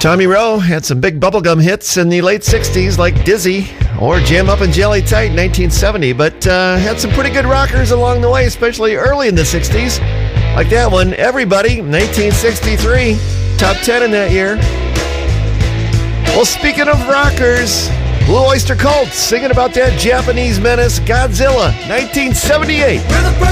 Tommy Rowe had some big bubblegum hits in the late 60s like Dizzy or Jam Up and Jelly Tight in 1970, but had some pretty good rockers along the way, especially early in the 60s. Like that one, Everybody, 1963. Top 10 in that year. Well, speaking of rockers, Blue Oyster Cult singing about that Japanese menace, Godzilla, 1978.